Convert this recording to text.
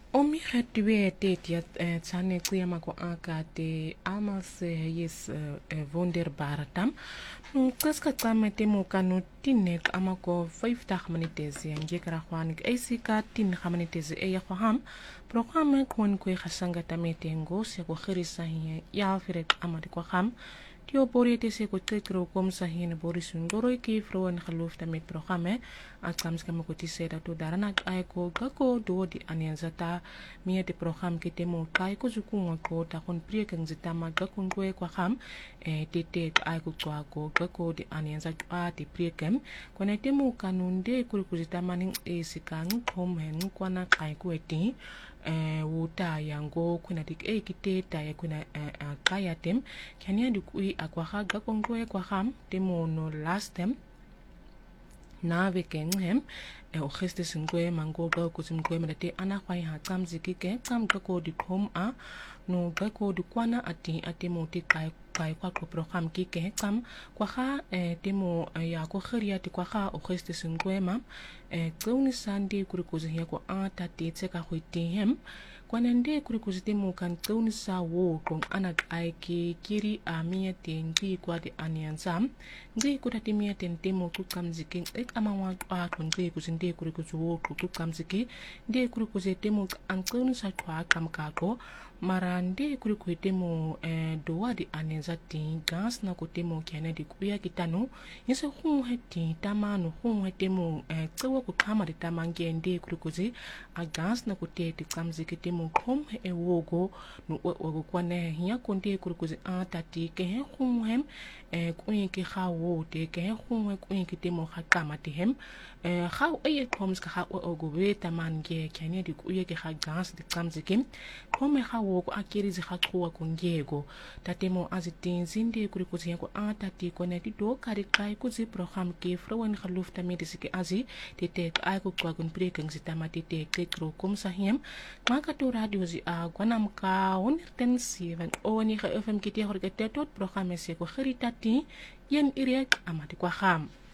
Omi hatuwe te tia tsane kuyama ko anka te amas yes wonderbare tam. Kaska tsame te mo kanu tinek amako 50 minutes yange kara khwanik ACK 10 minutes ya khwam. Programme kon ko khasanga tamete ngos ya ko khirisa ya firek amadi ko kham. Tio bori te se ko tekro kom sahin bori sundoro ki froen geloof met programme akams kam ko tisera to darana ay ko gako do di anyanzata mia de program ke temo kai ko zuku ko ta kon priekeng zita ma gakun ko kwa kham tete ay ko twa ko gako di anyanzata ti priekem ko na temo kanunde ko zita maning sikang kom hen ko na kai ko eti wuta yango kuna dik kite ta ya kuna kaya tem kanya dik ui akwa ga kongwe kwa ham temo no last tem na weken hem o geste singwe mango ga ko singwe mate ana kwai ha kam zikike kam ko dik home a no ga ko dik kwana ati atemo ti kai kwa ko program kike kam kwa ha temo ya ko khriya ti kwa ha o geste singwe mam kuni sandi kuri kuzi ko ata ti tseka khwiti hem kwanende kuri kuzi temo kan kuni sa wo kong anak aiki kiri amia tengi kwa di aniansam ngi kutati mia temo ku kamziki ek amawa ko ngi kuzinde kuri kuzi wo ku kamziki nde kuri kuzi temo an kuni sa kwa kam kako marande kuri kuzi temo doa di aniansa ti gas na ko temo kene di kuya kitano yese hu heti tamano hu hetemo tsewa ko kama di tamangende kuri kuzi a gas na ko te ti kamziki temo kom wogo no wogo kwane hiya konde kuri kuzi tati ke hu hem kuyi ki khawo te ke hu kuyi ki temo kama ti hem khaw ay koms ka ogo we tamange kene di kuya ki gas di kamziki kome khawo ko akiri zi khatwa ko ngego tatemo azitin zinde kuri kuzi ko tati ko ne ti do kari kai kuzi program ke frowen geloof tamede sike azi tete ay ko kwa kun prekeng sitamati te kekro kom sahem maka to radio zi gwanam ka 107 oni ga fm kiti horgete tot programme se ko khritati yen irek amati kwa kham